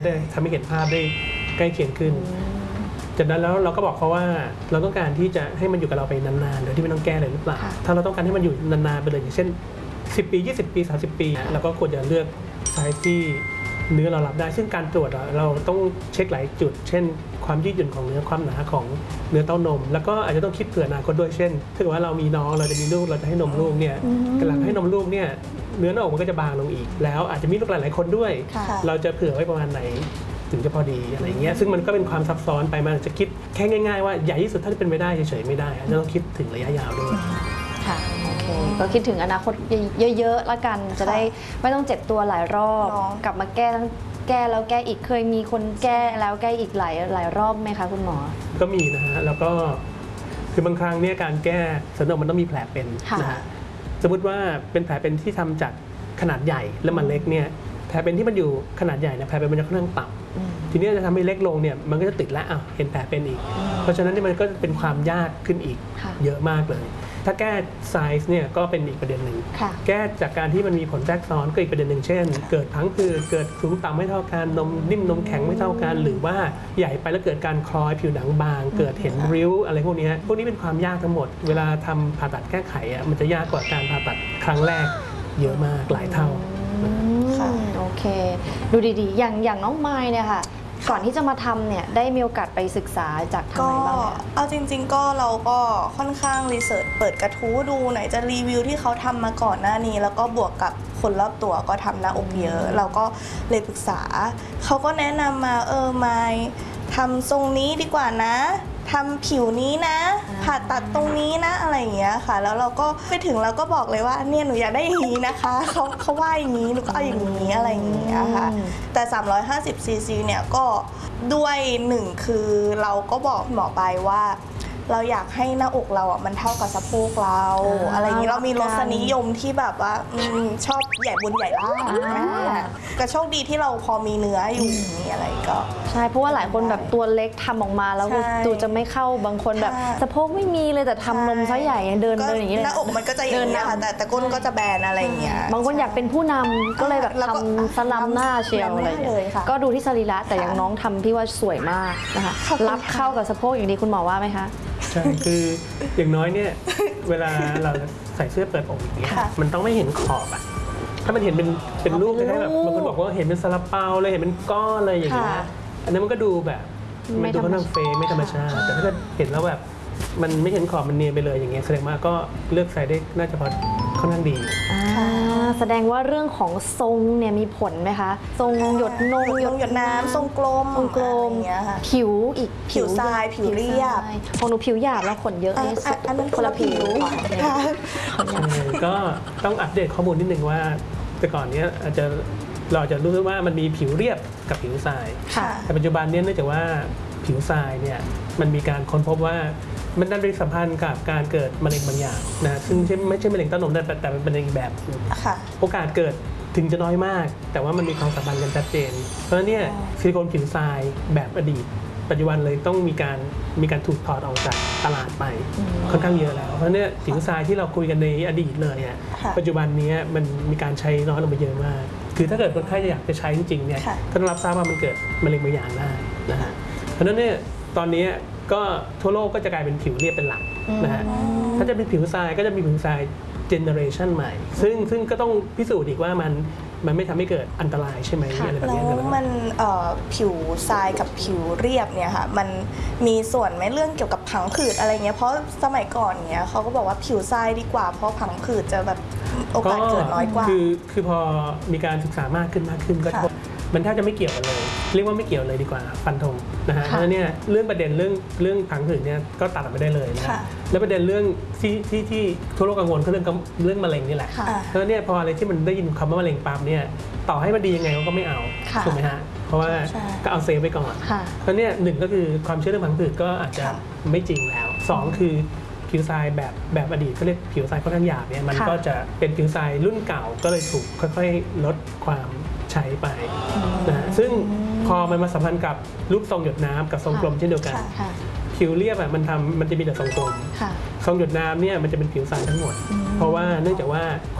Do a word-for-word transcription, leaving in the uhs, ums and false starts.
ได้ทำให้เห็นภาพได้ใกล้เคียงขึ้นจากนั้นแล้วเราก็บอกเขาว่าเราต้องการที่จะให้มันอยู่กับเราไปนานๆโดยที่ไม่ต้องแก้เลยหรือเปล่าถ้าเราต้องการให้มันอยู่นานๆไปเลยอย่างเช่นสิบปียี่สิบปีสามสิบปีเราก็ควรจะเลือกไซส์ที่เนื้อเรารับได้ซึ่งการตรวจเราต้องเช็คหลายจุดเช่นความยืดหยุ่นของเนื้อความหนาของเนื้อเต้านมแล้วก็อาจจะต้องคิดเผื่ออนาคตด้วยเช่นถ้าเกิดว่าเรามีน้องเราจะมีลูกเราจะให้นมลูกเนี่ยกำลังให้นมลูกเนี่ยเนื้อหน้าอกมันก็จะบางลงอีกแล้วอาจจะมีลูกหลายๆคนด้วยเราจะเผื่อไว้ประมาณไหนถึงจะพอดีอะไรเงี้ยซึ่งมันก็เป็นความซับซ้อนไปมันจะคิดแค่ง่ายๆว่าใหญ่ที่สุดถ้าเป็นไปได้เฉยๆไม่ได้จะต้องคิดถึงระยะยาวด้วยค่ะโอเคก็คิดถึงอนาคตเยอะๆละกันจะได้ไม่ต้องเจ็บตัวหลายรอบกลับมาแก้ทั้งแก้แล้วแก้อีกเคยมีคนแก้แล้วแก้อีกหลายหลายรอบไหมคะคุณหมอก็มีนะฮะแล้วก็คือบางครั้งเนี่ยการแก้สันนอกมันต้องมีแผลเป็นนะฮะสมมติว่าเป็นแผลเป็นที่ทำจากขนาดใหญ่แล้วมันเล็กเนี่ยแผลเป็นที่มันอยู่ขนาดใหญ่เนี่ยแผลเป็นมันจะค่อนข้างต่ำทีนี้จะทำให้เล็กลงเนี่ยมันก็จะติดแล้วอ้าวเห็นแผลเป็นอีกเพราะฉะนั้นนี่มันก็เป็นความยากขึ้นอีกเยอะมากเลยถ้าแก้ไซส์เนี่ยก็เป็นอีกประเด็นหนึ่งแก้จากการที่มันมีผลแทรกซ้อนก็อีกประเด็นหนึ่งเช่นเกิดพังผืดเกิดสูงต่ำไม่เท่ากันนมนิ่มนมแข็งไม่เท่ากันหรือว่าใหญ่ไปแล้วเกิดการคล้อยผิวหนังบางเกิดเห็นริ้วอะไรพวกนี้พวกนี้เป็นความยากทั้งหมดเวลาทำผ่าตัดแก้ไขอ่ะมันจะยากกว่าการผ่าตัดครั้งแรกเยอะมากหลายเท่าโอเคดูดีๆอย่างอย่างน้องไม้เนี่ยค่ะก่อนที่จะมาทำเนี่ยได้มีโอกาสไปศึกษาจากทางไหนบ้างเอาจริงๆก็เราก็ค่อนข้างรีเสิร์ชเปิดกระทู้ดูไหนจะรีวิวที่เขาทำมาก่อนหน้านี้แล้วก็บวกกับคนรอบตัวก็ทำหน้าอกเยอะเราก็เลยปรึกษาเขาก็แนะนำมาเออไมค์ทำทรงนี้ดีกว่านะทำผิวนี้นะผ่าตัดตรงนี้นะอะไรอย่างเงี้ยค่ะแล้วเราก็ไปถึงเราก็บอกเลยว่าเนี่ยหนูอยากได้อย่างนี้นะคะเขาเขาว่าอย่างนี้หนูก็เอาอย่างนี้อะไรอย่างเงี้ยค่ะแต่สามร้อยห้าสิบซีซีเนี่ยก็ด้วยหนึ่งคือเราก็บอกหมอไปว่าเราอยากให้หน้าอกเราอ่ะมันเท่ากับสะโพกเราอะไรอย่างนี้เรามีรสนิยมที่แบบว่าชอบใหญ่บนใหญ่ล่างก็โชคดีที่เราพอมีเนื้ออยู่มีอะไรก็ใช่เพราะว่าหลายคนแบบตัวเล็กทำออกมาแล้วดูจะไม่เข้าบางคนแบบสะโพกไม่มีเลยแต่ทำนมซะใหญ่เดินเดินอย่างนี้เลยหน้าอกมันก็จะอย่างนี้ค่ะแต่แต่ก้นก็จะแบนอะไรอย่างเงี้ยบางคนอยากเป็นผู้นำก็เลยแบบทำสลัมหน้าเชียวอะไรเลยก็ดูที่สรีระแต่อย่างน้องทำพี่ว่าสวยมากนะคะรับเข้ากับสะโพกอย่างดีคุณหมอว่าไหมคะใช่คืออย่างน้อยเนี่ยเวลาเราใส่เสื้อเปิดอกอย่างเงี้ยมันต้องไม่เห็นขอบอ่ะถ้ามันเห็นเป็นเป็นรูปคล้ายๆแบบบางคนบอกว่าเห็นเป็นซาลาเปาเลยเห็นเป็นก้อนเลยอย่างเงี้ยอันนั้นมันก็ดูแบบมันดูค่อนข้างเฟกไม่ธรรมชาติแต่ถ้าเห็นแล้วแบบมันไม่เห็นขอบมันเนียนไปเลยอย่างเงี้ยแสดงว่าก็เลือกใส่ได้น่าจะพอค่อนข้างดีแสดงว่าเรื่องของทรงเนี่ยมีผลไหมคะทรงหยดนมหยดหยดน้ำทรงกลมทรงกลมผิวอีกผิวทรายผิวเรียบของหนูผิวหยาบแล้วขนเยอะนี่อันนั้นคนละผิวก็ต้องอัปเดตข้อมูลนิดนึงว่าแต่ก่อนนี้อาจจะเราจะรู้ว่ามันมีผิวเรียบกับผิวทรายแต่ปัจจุบันนี้เนื่องจากว่าผิวทรายเนี่ยมันมีการค้นพบว่ามันดันเป็นสัมพันธ์กับการเกิดมะเร็งบางอย่างนะซึ่งไม่ใช่มะเร็งเต้านมแต่แต่เป็นมะเร็งแบบโอกาสเกิดถึงจะน้อยมากแต่ว่ามันมีความสัมพันธ์กันชัดเจนเพราะฉะนั้นเนี่ยซิลิโคนผิวทรายแบบอดีตปัจจุบันเลยต้องมีการมีการถูกถอดออกจากตลาดไปค่อนข้างเยอะแล้วเพราะเนี่ยผิวทรายที่เราคุยกันในอดีตเลยอ่ะปัจจุบันนี้มันมีการใช้น้อยลงไปเยอะมากคือถ้าเกิดคนไข้อยากจะใช้จริงๆเนี่ยก็ต้องรับทราบว่ามันเกิดมะเร็งบางอย่างได้นะฮะเพราะฉะนั้นเนี่ยตอนนี้ก็ทั่วโลกก็จะกลายเป็นผิวเรียบเป็นหลักนะฮะถ้าจะเป็นผิวทรายก็จะมีผิวทรายเจเนอเรชันใหม่ซึ่งซึ่งก็ต้องพิสูจน์อีกว่ามันมันไม่ทำให้เกิดอันตรายใช่ไหมอะไรแบบนี้แล้วมันผิวทรายกับผิวเรียบเนี่ยค่ะมันมีส่วนไหมเรื่องเกี่ยวกับผังผืดอะไรเงี้ยเพราะสมัยก่อนเนี้ยเขาก็บอกว่าผิวทรายดีกว่าเพราะผังผืดจะแบบโอกาสเกิดน้อยกว่าคือคือพอมีการศึกษามากขึ้นมากขึ้นก็มันแทบจะไม่เกี่ยวกันเลยเรียกว่าไม่เกี่ยวเลยดีกว่าฟันธงนะฮะเพราะเนี่ยเรื่องประเด็นเรื่องเรื่องผังผืดเนี่ยก็ตัดออกไปได้เลยนะแล้วประเด็นเรื่องที่ที่ที่ทั่วโลกกังวลคือเรื่องเรื่องมะเร็งนี่แหละเพราะเนี่ยพออะไรที่มันได้ยินคำว่ามะเร็งปั๊บเนี่ยต่อให้มันดียังไงเขาก็ไม่เอาถูกไหมฮะเพราะว่าก็เอาเซฟไปก่อนเพราะเนี่ยหนึ่งก็คือความเชื่อเรื่องผังผืดก็อาจจะไม่จริงแล้วสองคือผิวทรายแบบแบบอดีตเขาเรียกผิวทรายค่อนข้างหยาบเนี่ยมันก็จะเป็นผิวทรายรุ่นเก่าก็เลยถูกค่อยๆลดความใช้ไปนะซึ่งพอมันมาสัมพันธ์กับรูปทรงหยดน้ำกับทรงกลมเช่นเดียวกันผิวเรียบอ่ะมันทำมันจะมีแต่ทรงกลมทรงหยดน้ำเนี่ยมันจะเป็นผิวทรายทั้งหมดเพราะว่าเนื่องจากว่า